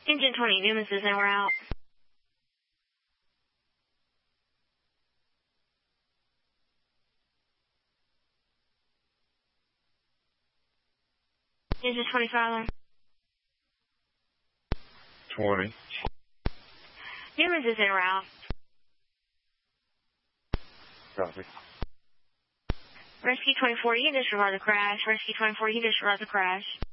Engine 20, Newman's is en route. Engine 20, Fowler. 20. Newman's is en route. Copy. Rescue 24, you can disregard the crash. Rescue 24, you can disregard the crash.